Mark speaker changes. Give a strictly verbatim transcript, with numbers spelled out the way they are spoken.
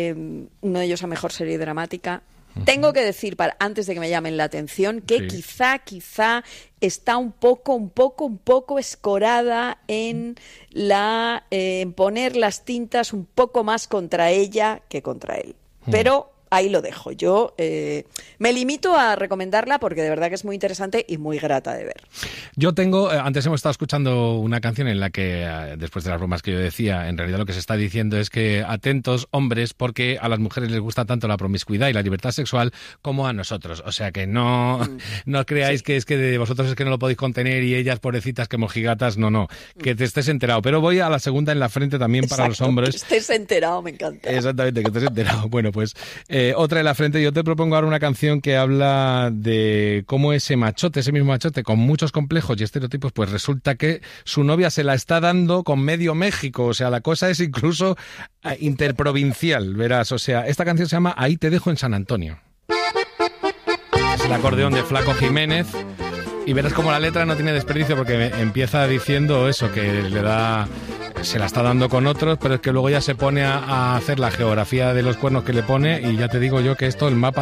Speaker 1: eh, uno de ellos a mejor serie dramática. Tengo que decir, para, antes de que me llamen la atención, que sí. quizá, quizá está un poco, un poco, un poco escorada en la eh, en poner las tintas un poco más contra ella que contra él. Pero ahí lo dejo. Yo eh, me limito a recomendarla porque de verdad que es muy interesante y muy grata de ver.
Speaker 2: Yo tengo, antes hemos estado escuchando una canción en la que, después de las bromas que yo decía, en realidad lo que se está diciendo es que atentos, hombres, porque a las mujeres les gusta tanto la promiscuidad y la libertad sexual como a nosotros. O sea que no, mm. no creáis sí. que es que de vosotros es que no lo podéis contener y ellas, pobrecitas, que mojigatas, no, no. Que te estés enterado. Pero voy a la segunda en la frente también. Exacto, para los hombres.
Speaker 1: Que estés enterado, me encanta.
Speaker 2: Exactamente, que estés enterado. Bueno, pues eh, otra en la frente. Yo te propongo ahora una canción que habla de cómo ese machote, ese mismo machote, con muchos complejos y estereotipos, pues resulta que su novia se la está dando con medio México. O sea, la cosa es incluso interprovincial, verás. O sea, esta canción se llama Ahí te dejo en San Antonio. Es el acordeón de Flaco Jiménez. Y verás como la letra no tiene desperdicio porque empieza diciendo eso, que le da, se la está dando con otros, pero es que luego ya se pone a, a hacer la geografía de los cuernos que le pone y ya te digo yo que esto, el mapa